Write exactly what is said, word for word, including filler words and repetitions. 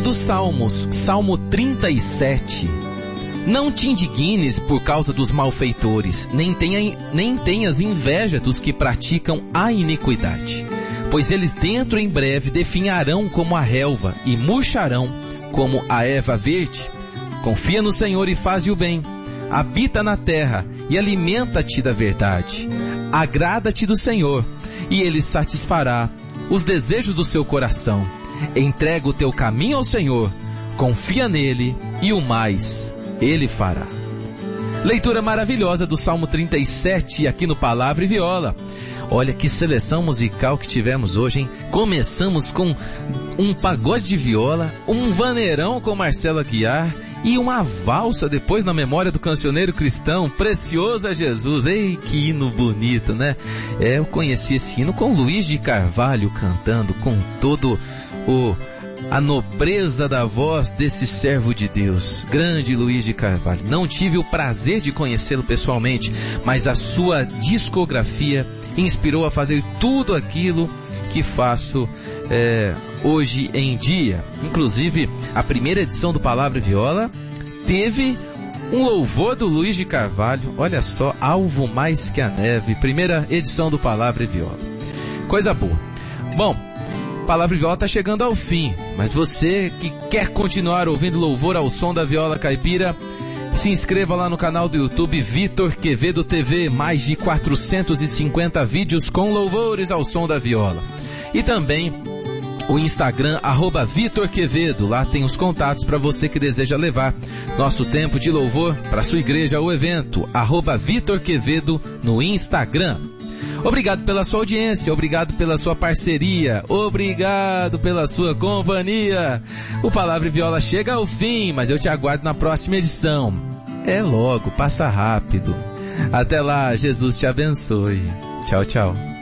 dos Salmos, Salmo trinta e sete. Não te indignes por causa dos malfeitores, nem, tenha, nem tenhas inveja dos que praticam a iniquidade. Pois eles dentro em breve definharão como a relva e murcharão como a erva verde. Confia no Senhor e faze o bem. Habita na terra e alimenta-te da verdade. Agrada-te do Senhor e Ele satisfará os desejos do seu coração. Entrega o teu caminho ao Senhor, confia nele e o mais Ele fará. Leitura maravilhosa do Salmo trinta e sete aqui no Palavra e Viola. Olha que seleção musical que tivemos hoje, hein? Começamos com um pagode de viola, um vaneirão com Marcelo Aguiar e uma valsa depois na memória do cancioneiro cristão, Precioso é Jesus. Ei, que hino bonito, né? É, eu conheci esse hino com Luiz de Carvalho cantando com todo o... a nobreza da voz desse servo de Deus, grande Luiz de Carvalho. Não tive o prazer de conhecê-lo pessoalmente, mas a sua discografia inspirou a fazer tudo aquilo que faço é, hoje em dia. Inclusive, a primeira edição do Palavra e Viola teve um louvor do Luiz de Carvalho. Olha só, Alvo Mais Que a Neve, primeira edição do Palavra e Viola. Coisa boa. Bom, Palavra e Viola está chegando ao fim, mas você que quer continuar ouvindo louvor ao som da viola caipira, se inscreva lá no canal do YouTube Vitor Quevedo T V, mais de quatrocentos e cinquenta vídeos com louvores ao som da viola. E também o Instagram, arroba Vitor Quevedo, lá tem os contatos para você que deseja levar nosso tempo de louvor para sua igreja ou evento, arroba Vitor Quevedo no Instagram. Obrigado pela sua audiência, obrigado pela sua parceria, obrigado pela sua companhia. O Palavra e Viola chega ao fim, mas eu te aguardo na próxima edição. É logo, passa rápido. Até lá, Jesus te abençoe. Tchau, tchau.